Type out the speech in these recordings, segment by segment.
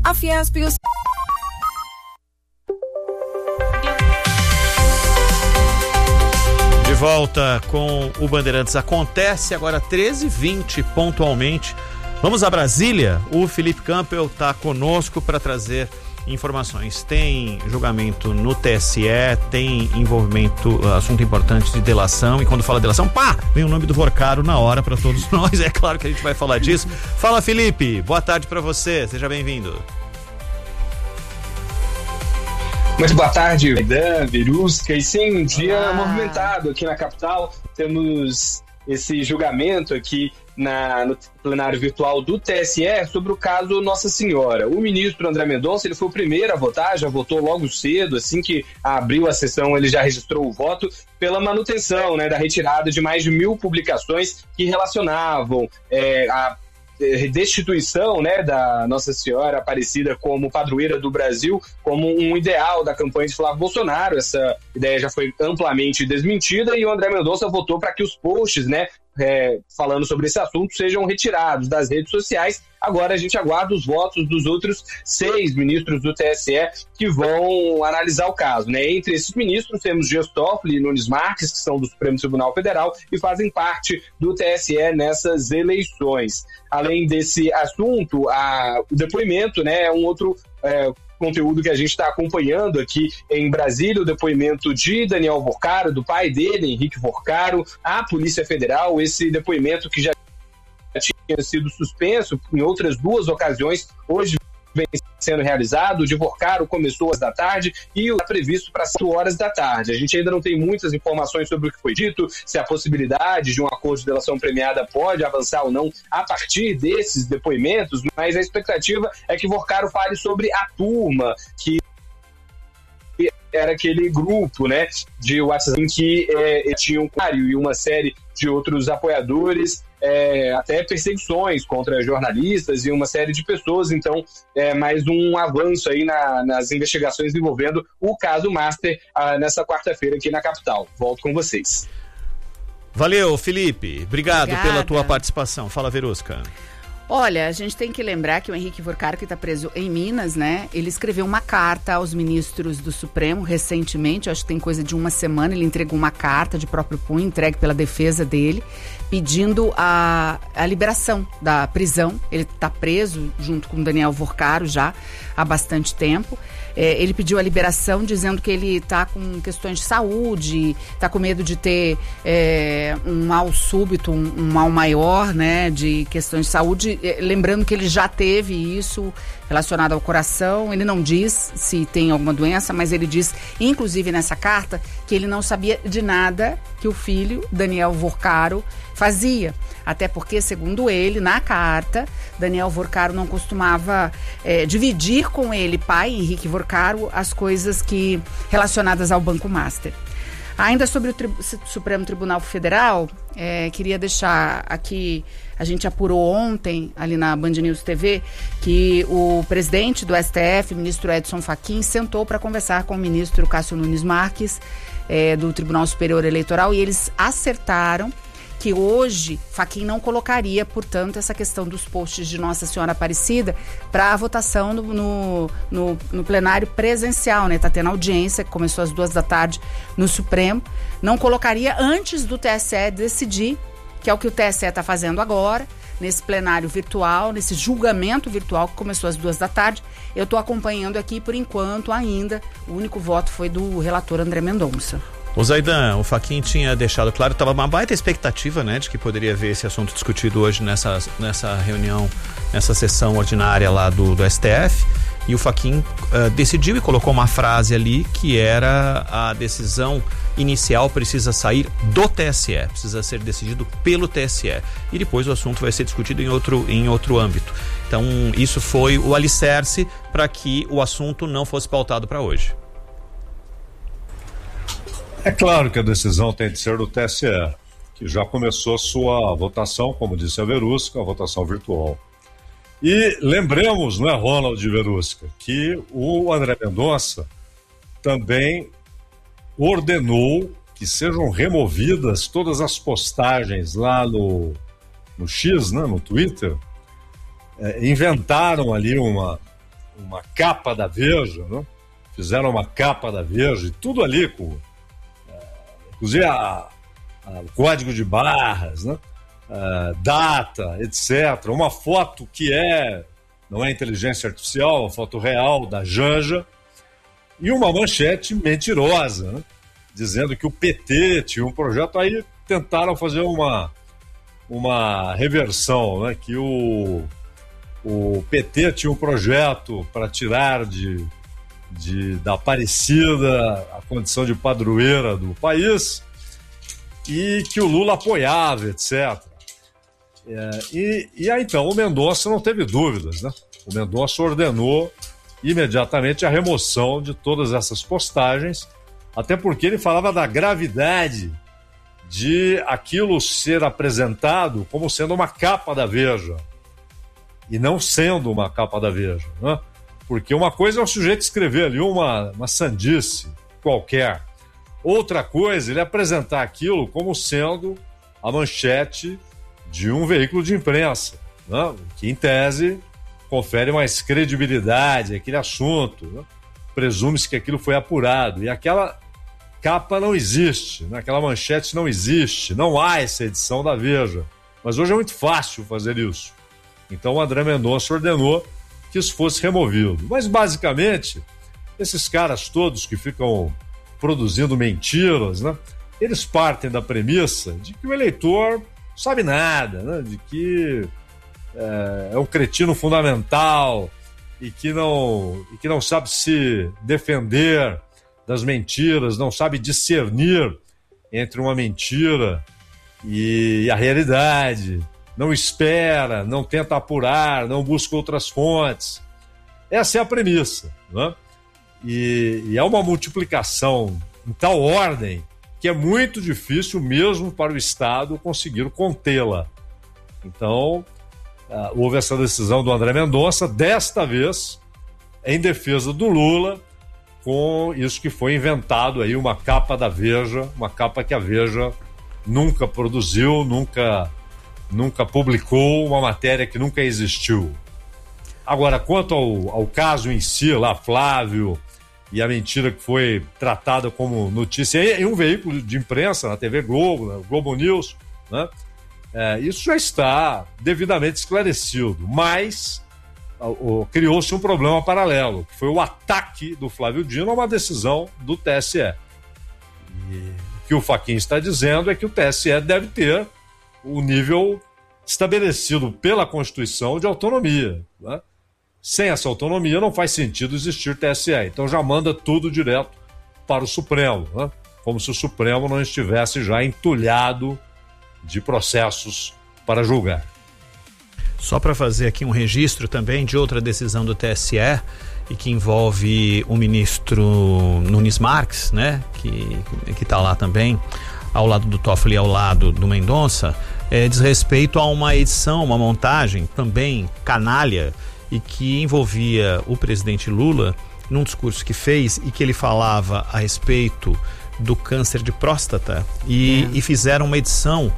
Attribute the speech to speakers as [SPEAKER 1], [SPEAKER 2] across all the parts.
[SPEAKER 1] A Fiesp e os...
[SPEAKER 2] De volta com o Bandeirantes Acontece, agora 13h20 pontualmente. Vamos a Brasília. O Felipe Campbell está conosco para trazer informações. Tem julgamento no TSE, tem envolvimento, assunto importante de delação, e quando fala delação, vem o nome do Vorcaro na hora para todos nós. É claro que a gente vai falar disso. Fala, Felipe, boa tarde para você, seja bem-vindo.
[SPEAKER 3] Muito boa tarde, Dan, Verusca, e sim, um dia movimentado aqui na capital. Temos esse julgamento aqui no plenário virtual do TSE sobre o caso Nossa Senhora. O ministro André Mendonça, ele foi o primeiro a votar, já votou logo cedo, assim que abriu a sessão ele já registrou o voto pela manutenção, da retirada de mais de 1.000 publicações que relacionavam a destituição, da Nossa Senhora Aparecida como padroeira do Brasil, como um ideal da campanha de Flávio Bolsonaro. Essa ideia já foi amplamente desmentida e o André Mendonça votou para que os posts, falando sobre esse assunto, sejam retirados das redes sociais. Agora a gente aguarda os votos dos outros 6 ministros do TSE que vão analisar o caso. Entre esses ministros temos Dias Toffoli e Nunes Marques, que são do Supremo Tribunal Federal e fazem parte do TSE nessas eleições. Além desse assunto, o depoimento é um outro conteúdo que a gente está acompanhando aqui em Brasília, o depoimento de Daniel Vorcaro, do pai dele, Henrique Vorcaro, à Polícia Federal. Esse depoimento que já tinha sido suspenso em outras 2 ocasiões, hoje vem sendo realizado. O de Vorcaro começou às da tarde e está previsto para 4 horas da tarde. A gente ainda não tem muitas informações sobre o que foi dito, se a possibilidade de um acordo de delação premiada pode avançar ou não a partir desses depoimentos, mas a expectativa é que Vorcaro fale sobre a turma, que era aquele grupo de WhatsApp que tinha um e uma série de outros apoiadores, até perseguições contra jornalistas e uma série de pessoas. Então, mais um avanço aí nas investigações envolvendo o caso Master nessa quarta-feira aqui na capital. Volto com vocês.
[SPEAKER 2] Valeu, Felipe. Obrigado pela tua participação. Fala, Verusca.
[SPEAKER 4] Olha, a gente tem que lembrar que o Henrique Vorcaro, que está preso em Minas, ele escreveu uma carta aos ministros do Supremo recentemente, acho que tem coisa de uma semana, ele entregou uma carta de próprio punho, entregue pela defesa dele, pedindo a liberação da prisão. Ele está preso junto com Daniel Vorcaro já há bastante tempo. Ele pediu a liberação dizendo que ele está com questões de saúde, está com medo de ter um mal súbito, um mal maior, de questões de saúde. Lembrando que ele já teve isso relacionado ao coração. Ele não diz se tem alguma doença, mas ele diz, inclusive nessa carta, que ele não sabia de nada que o filho, Daniel Vorcaro, fazia. Até porque, segundo ele, na carta, Daniel Vorcaro não costumava dividir com ele, pai, Henrique Vorcaro, as coisas relacionadas ao Banco Master. Ainda sobre o Supremo Tribunal Federal, queria deixar aqui, a gente apurou ontem, ali na Band News TV, que o presidente do STF, o ministro Edson Fachin, sentou para conversar com o ministro Cássio Nunes Marques, do Tribunal Superior Eleitoral, e eles acertaram que hoje Fachin não colocaria, portanto, essa questão dos posts de Nossa Senhora Aparecida para a votação no plenário presencial, Tá tendo audiência, que começou às 2 da tarde no Supremo. Não colocaria antes do TSE decidir, que é o que o TSE está fazendo agora, nesse plenário virtual, nesse julgamento virtual que começou às 2 da tarde. Eu estou acompanhando aqui, por enquanto, ainda, o único voto foi do relator André Mendonça.
[SPEAKER 2] O Zaidan, o Fachin tinha deixado claro, estava uma baita expectativa, de que poderia haver esse assunto discutido hoje nessa reunião, nessa sessão ordinária lá do STF, e o Fachin decidiu e colocou uma frase ali que era: a decisão inicial precisa sair do TSE, precisa ser decidido pelo TSE, e depois o assunto vai ser discutido em outro âmbito. Então, isso foi o alicerce para que o assunto não fosse pautado para hoje.
[SPEAKER 5] É claro que a decisão tem de ser do TSE, que já começou sua votação, como disse a Verusca, a votação virtual. E lembremos, Ronald e Verusca, que o André Mendonça também ordenou que sejam removidas todas as postagens lá no X, no Twitter. Inventaram ali uma capa da Veja, né? Fizeram uma capa da Veja e tudo ali com inclusive o código de barras, né? Data, etc. Uma foto que não é inteligência artificial, uma foto real da Janja, e uma manchete mentirosa, né? Dizendo que o PT tinha um projeto. Aí tentaram fazer uma reversão, né? Que o PT tinha um projeto para tirar da Aparecida a condição de padroeira do país e que o Lula apoiava, etc. E aí, então, o Mendonça não teve dúvidas, né? O Mendonça ordenou imediatamente a remoção de todas essas postagens, até porque ele falava da gravidade de aquilo ser apresentado como sendo uma capa da Veja e não sendo uma capa da Veja, né? Porque uma coisa é o sujeito escrever ali uma sandice qualquer, outra coisa ele apresentar aquilo como sendo a manchete de um veículo de imprensa, né? Que em tese confere mais credibilidade àquele assunto, né? Presume-se que aquilo foi apurado, e aquela capa não existe, né? Aquela manchete não existe, não há essa edição da Veja, mas hoje é muito fácil fazer isso. Então o André Mendonça ordenou que isso fosse removido. Mas basicamente, esses caras todos que ficam produzindo mentiras, né? Eles partem da premissa de que o eleitor sabe nada, né? De que é um cretino fundamental e que não sabe se defender das mentiras, não sabe discernir entre uma mentira e a realidade, não espera, não tenta apurar, não busca outras fontes. Essa é a premissa, né? E é uma multiplicação em tal ordem que é muito difícil mesmo para o Estado conseguir contê-la. Então, houve essa decisão do André Mendonça, desta vez em defesa do Lula, com isso que foi inventado aí, uma capa da Veja, uma capa que a Veja nunca produziu, nunca publicou, uma matéria que nunca existiu. Agora, quanto ao caso em si, lá, Flávio, e a mentira que foi tratada como notícia em um veículo de imprensa, na TV Globo, na Globo News, né? Isso já está devidamente esclarecido, mas criou-se um problema paralelo, que foi o ataque do Flávio Dino a uma decisão do TSE. E o que o Fachin está dizendo é que o TSE deve ter o nível estabelecido pela Constituição de autonomia, né? Sem essa autonomia não faz sentido existir TSE, então já manda tudo direto para o Supremo, né? Como se o Supremo não estivesse já entulhado de processos para julgar.
[SPEAKER 2] Só para fazer aqui um registro também de outra decisão do TSE e que envolve o ministro Nunes Marques, né? Que está lá também, ao lado do Toffoli e ao lado do Mendonça, diz respeito a uma edição, uma montagem também canalha e que envolvia o presidente Lula num discurso que fez e que ele falava a respeito do câncer de próstata e fizeram uma edição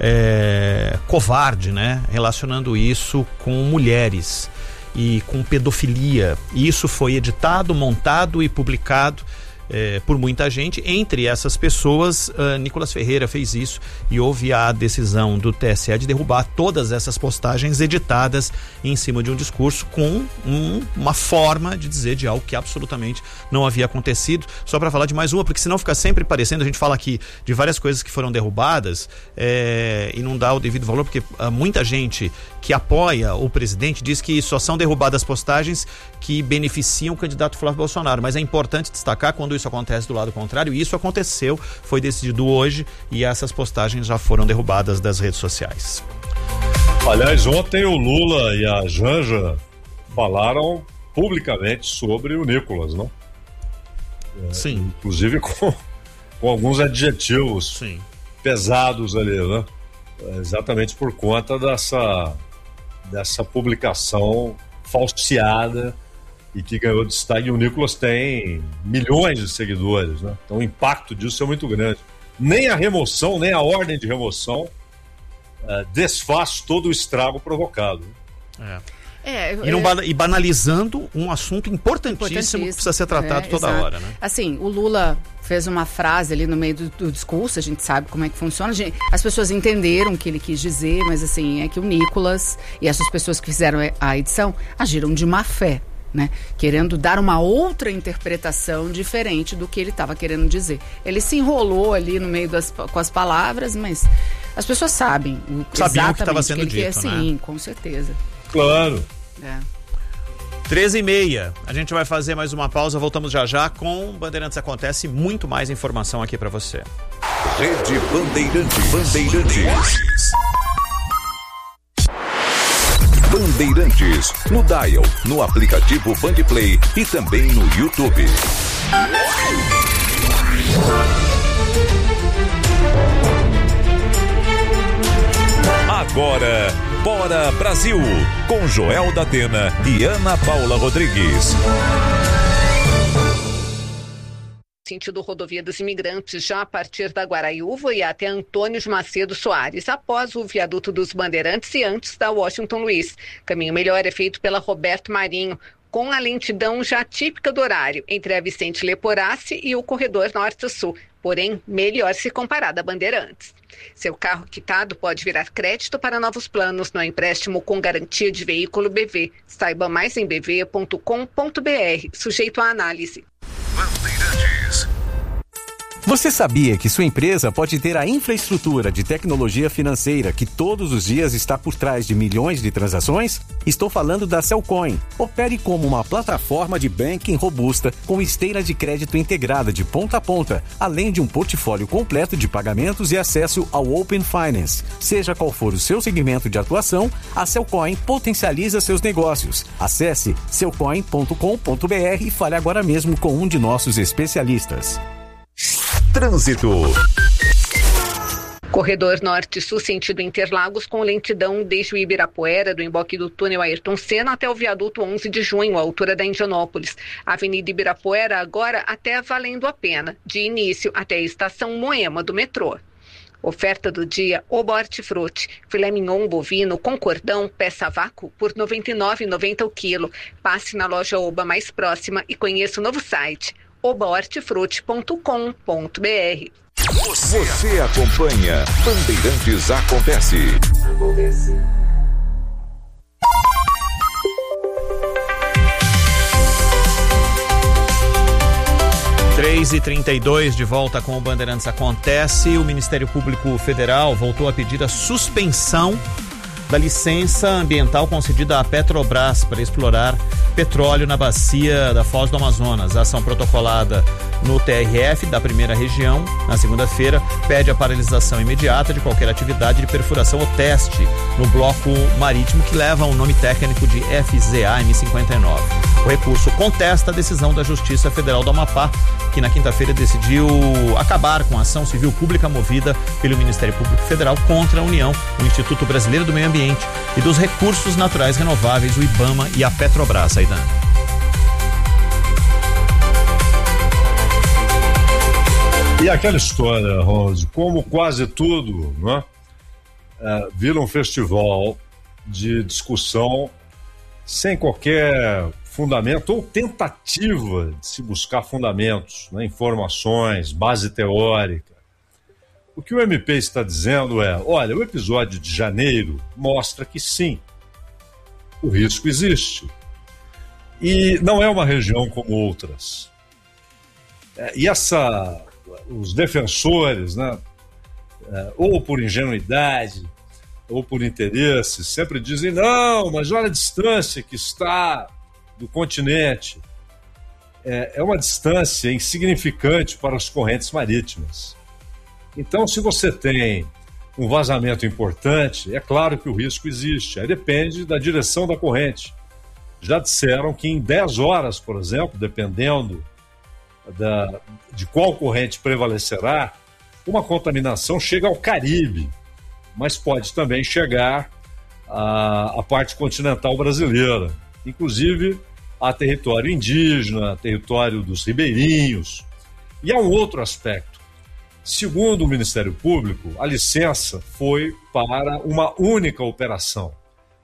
[SPEAKER 2] covarde, né? Relacionando isso com mulheres e com pedofilia. E isso foi editado, montado e publicado por muita gente. Entre essas pessoas, Nicolas Ferreira fez isso e houve a decisão do TSE de derrubar todas essas postagens editadas em cima de um discurso com uma forma de dizer de algo que absolutamente não havia acontecido. Só para falar de mais uma, porque senão fica sempre parecendo, a gente fala aqui de várias coisas que foram derrubadas e não dá o devido valor, porque muita gente que apoia o presidente diz que só são derrubadas postagens que beneficiam o candidato Flávio Bolsonaro, mas é importante destacar quando isso acontece do lado contrário, e isso aconteceu, foi decidido hoje e essas postagens já foram derrubadas das redes sociais.
[SPEAKER 5] Aliás, ontem o Lula e a Janja falaram publicamente sobre o Nicolas, não?
[SPEAKER 2] Sim.
[SPEAKER 5] Inclusive com alguns adjetivos pesados ali, né? Exatamente por conta dessa publicação falseada e que ganhou destaque. O Nicolas tem milhões de seguidores, né? Então o impacto disso é muito grande. Nem a remoção, nem a ordem de remoção desfaz todo o estrago provocado.
[SPEAKER 2] E banalizando um assunto importantíssimo que precisa ser tratado toda hora, né?
[SPEAKER 4] Assim, o Lula fez uma frase ali no meio do discurso, a gente sabe como é que funciona, as pessoas entenderam o que ele quis dizer, mas assim, é que o Nicolas e essas pessoas que fizeram a edição agiram de má fé, né? Querendo dar uma outra interpretação diferente do que ele estava querendo dizer. Ele se enrolou ali no meio com as palavras, mas as pessoas sabiam
[SPEAKER 2] o que estava sendo dito, né?
[SPEAKER 4] Sim, com certeza.
[SPEAKER 5] Claro.
[SPEAKER 2] 13h30, a gente vai fazer mais uma pausa, voltamos já com Bandeirantes Acontece, muito mais informação aqui para você.
[SPEAKER 1] Rede Bandeirantes. Bandeirantes, no Dial, no aplicativo Bandplay e também no YouTube. Agora, Bora Brasil, com Joel da Atena e Ana Paula Rodrigues.
[SPEAKER 6] Sentido Rodovia dos Imigrantes, já a partir da Guaraiúva e até Antônio de Macedo Soares, após o viaduto dos Bandeirantes e antes da Washington Luiz. Caminho melhor é feito pela Roberto Marinho, com a lentidão já típica do horário, entre a Vicente Leporassi e o corredor Norte-Sul, porém melhor se comparado a Bandeirantes. Seu carro quitado pode virar crédito para novos planos no empréstimo com garantia de veículo BV. Saiba mais em bv.com.br, sujeito à análise.
[SPEAKER 1] Bandeirantes.
[SPEAKER 7] Você sabia que sua empresa pode ter a infraestrutura de tecnologia financeira que todos os dias está por trás de milhões de transações? Estou falando da Cellcoin. Opere como uma plataforma de banking robusta com esteira de crédito integrada de ponta a ponta, além de um portfólio completo de pagamentos e acesso ao Open Finance. Seja qual for o seu segmento de atuação, a Cellcoin potencializa seus negócios. Acesse cellcoin.com.br e fale agora mesmo com um de nossos especialistas.
[SPEAKER 1] Trânsito.
[SPEAKER 6] Corredor Norte-Sul, sentido Interlagos, com lentidão desde o Ibirapuera, do emboque do túnel Ayrton Senna até o viaduto 11 de junho, à altura da Indianópolis. Avenida Ibirapuera agora até valendo a pena, de início até a estação Moema do metrô. Oferta do dia, Oba Hortifruti, filé mignon bovino com cordão, peça a vácuo por R$ 99,90 o quilo. Passe na loja Oba mais próxima e conheça o novo site, obahortifruti.com.br.
[SPEAKER 1] Você acompanha Bandeirantes Acontece.
[SPEAKER 2] 3h32, de volta com o Bandeirantes Acontece. O Ministério Público Federal voltou a pedir a suspensão da licença ambiental concedida à Petrobras para explorar petróleo na bacia da Foz do Amazonas. A ação protocolada no TRF da primeira região, na segunda-feira, pede a paralisação imediata de qualquer atividade de perfuração ou teste no bloco marítimo que leva o nome técnico de FZA-M59. O recurso contesta a decisão da Justiça Federal do Amapá, que na quinta-feira decidiu acabar com a ação civil pública movida pelo Ministério Público Federal contra a União, o Instituto Brasileiro do Meio Ambiente e dos Recursos Naturais Renováveis, o IBAMA e a Petrobras. Aidan.
[SPEAKER 5] E aquela história, Rose, como quase tudo, né, vira um festival de discussão sem qualquer fundamento ou tentativa de se buscar fundamentos, né, informações, base teórica. O que o MP está dizendo é, olha, o episódio de janeiro mostra que sim, o risco existe. E não é uma região como outras. E os defensores, né, ou por ingenuidade, ou por interesse, sempre dizem, não, mas olha a distância que está do continente. É uma distância insignificante para as correntes marítimas. Então, se você tem um vazamento importante, é claro que o risco existe. Aí depende da direção da corrente. Já disseram que em 10 horas, por exemplo, dependendo de qual corrente prevalecerá, uma contaminação chega ao Caribe, mas pode também chegar à parte continental brasileira, inclusive a território indígena, território dos ribeirinhos. E há um outro aspecto. Segundo o Ministério Público, a licença foi para uma única operação.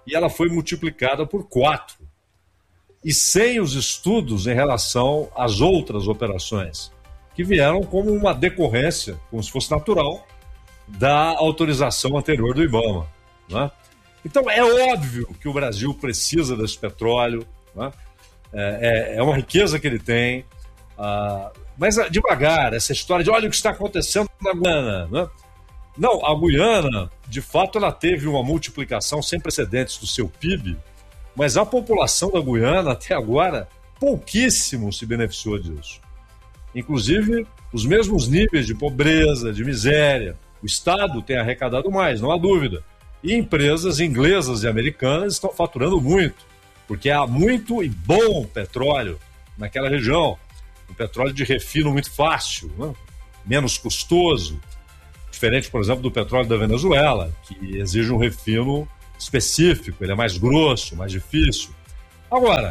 [SPEAKER 5] e ela foi multiplicada por 4. E sem os estudos em relação às outras operações, que vieram como uma decorrência, como se fosse natural, da autorização anterior do IBAMA, né? Então, é óbvio que o Brasil precisa desse petróleo, né? É uma riqueza que ele tem, mas devagar, essa história de olha o que está acontecendo na Guiana, né? Não, a Guiana, de fato, ela teve uma multiplicação sem precedentes do seu PIB, mas a população da Guiana, até agora, pouquíssimo se beneficiou disso. Inclusive, os mesmos níveis de pobreza, de miséria. O Estado tem arrecadado mais, não há dúvida. E empresas inglesas e americanas estão faturando muito, porque há muito e bom petróleo naquela região. Um petróleo de refino muito fácil, né? Menos custoso. Diferente, por exemplo, do petróleo da Venezuela, que exige um refino específico, ele é mais grosso, mais difícil. Agora,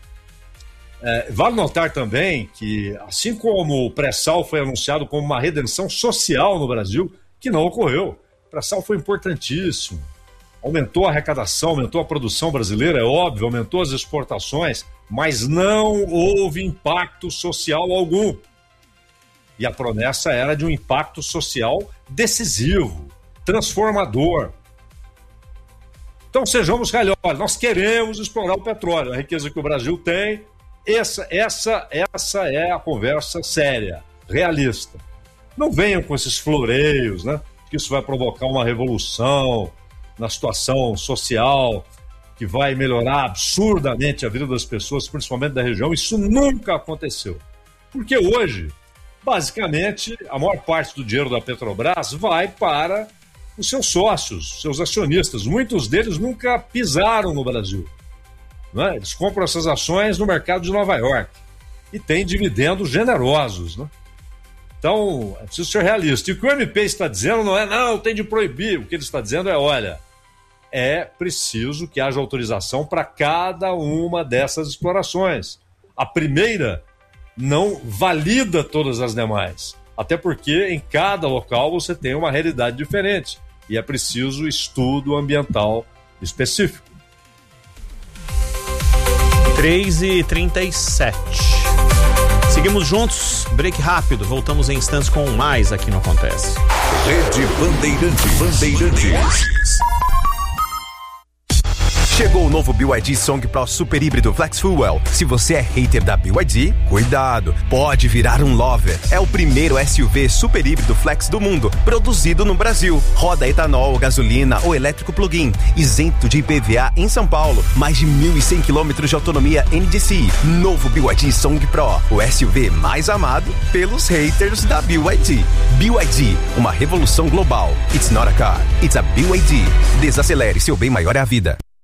[SPEAKER 5] vale notar também que, assim como o pré-sal foi anunciado como uma redenção social no Brasil, que não ocorreu. O pré-sal foi importantíssimo. Aumentou a arrecadação, aumentou a produção brasileira, é óbvio, aumentou as exportações, mas não houve impacto social algum. E a promessa era de um impacto social decisivo, transformador. Então sejamos calhões, nós queremos explorar o petróleo, a riqueza que o Brasil tem. Essa é a conversa séria, realista. Não venham com esses floreios, né? Que isso vai provocar uma revolução na situação social, que vai melhorar absurdamente a vida das pessoas, principalmente da região. Isso nunca aconteceu. Porque hoje, basicamente, a maior parte do dinheiro da Petrobras vai para os seus sócios, seus acionistas. Muitos deles nunca pisaram no Brasil, né? Eles compram essas ações no mercado de Nova York e têm dividendos generosos, né? Então, é preciso ser realista. E o que o MP está dizendo não, tem de proibir. O que ele está dizendo é, olha, é preciso que haja autorização para cada uma dessas explorações. A primeira não valida todas as demais, até porque em cada local você tem uma realidade diferente e é preciso estudo ambiental específico.
[SPEAKER 2] 3h37. Seguimos juntos, break rápido, voltamos em instantes com mais aqui no Acontece.
[SPEAKER 1] Rede Bandeirantes.
[SPEAKER 8] Chegou o novo BYD Song Pro Super Híbrido Flex Fuel. Se você é hater da BYD, cuidado, pode virar um lover. É o primeiro SUV super híbrido flex do mundo, produzido no Brasil. Roda etanol, gasolina ou elétrico plug-in, isento de IPVA em São Paulo. Mais de 1.100 km de autonomia NDC. Novo BYD Song Pro, o SUV mais amado pelos haters da BYD. BYD, uma revolução global. It's not a car, it's a BYD. Desacelere, seu bem maior é a vida.